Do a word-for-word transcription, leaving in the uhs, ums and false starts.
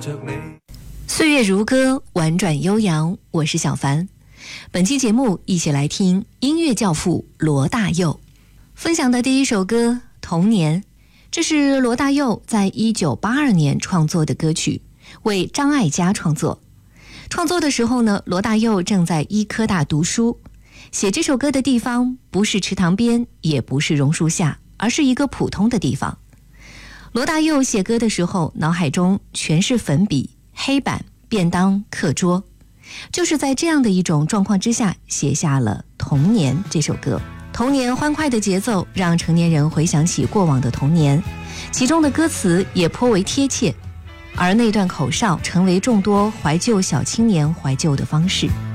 着你。 岁月如歌，婉转悠扬，我是小凡。本期节目一起来听音乐教父罗大佑分享的第一首歌《童年》，这是罗大佑在一九八二年创作的歌曲，为张艾嘉创作。创作的时候呢，罗大佑正在医科大读书，写这首歌的地方不是池塘边，也不是榕树下，而是一个普通的地方。罗大佑写歌的时候，脑海中全是粉笔、黑板、便当、课桌，就是在这样的一种状况之下写下了《童年》这首歌。童年欢快的节奏让成年人回想起过往的童年，其中的歌词也颇为贴切，而那段口哨成为众多怀旧小青年怀旧的方式。